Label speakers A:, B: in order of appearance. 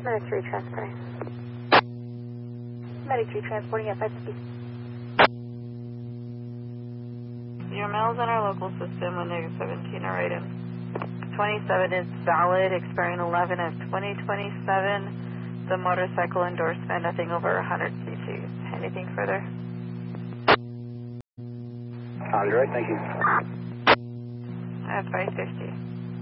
A: Medic 3 transporting. Medic 3 transporting at 550.
B: Your mail's in our local system when negative 17 are right in. 27 is valid, expiring 11 of 2027. The motorcycle endorsement, nothing over 100 cc. Anything further?
C: Android, thank you.
B: At 550.